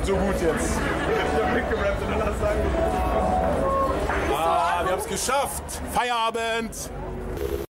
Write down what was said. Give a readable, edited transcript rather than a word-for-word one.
so gut jetzt. Ich hab mitgerappt und dann hast du sagen, wir haben es geschafft. Feierabend.